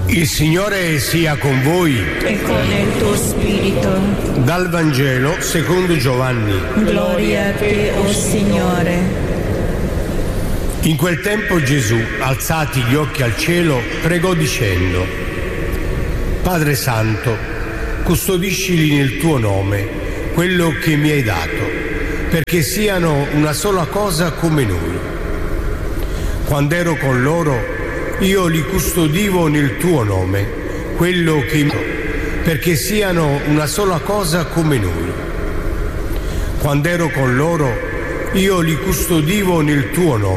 Il Signore sia con voi. E con il tuo spirito. Dal Vangelo secondo Giovanni. Gloria a te, o Signore. In quel tempo Gesù, alzati gli occhi al cielo, pregò dicendo: Padre Santo, custodiscili nel tuo nome quello che mi hai dato, perché siano una sola cosa come noi. Quando ero con loro, io li custodivo nel tuo nome, quello che mi hai dato, perché siano una sola cosa come noi. Quando ero con loro, io li custodivo nel tuo nome,